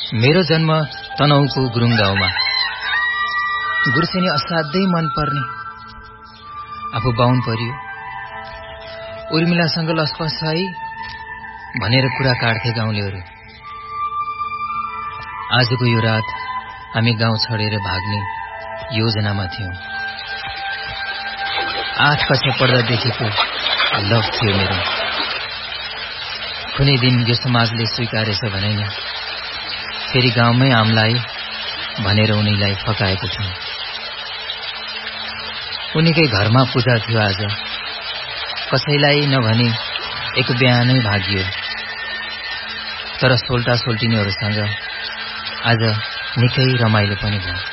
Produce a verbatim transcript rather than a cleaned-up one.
मेरो जन्म तनहुको गुरुङ गाउँमा। गुर्सेनी असाध्यै मन पर्ने, आफू बाहुन परियो। उर्मिलासँग लसपस छ है भनेर कुरा काट्थे गाउँलेहरू। आजको यो रात हामी गाउँ छोडेर भाग्ने योजनामा थियौं। आठ कक्षा पढ्दा देखेको लभ थियो मेरो। कुनै दिन यो समाजले स्वीकारेछ भनेन, फेरि गाउँमै आमलाई भनेर उनीलाई फकाएको थियौं। उनीकै घरमा पूजा थियो आज, कसैलाई नभनी एक बिहानै भागियो। तर सोल्टा सोल्टिनीहरूसँग आज निकै रमाइलो पनि भयो।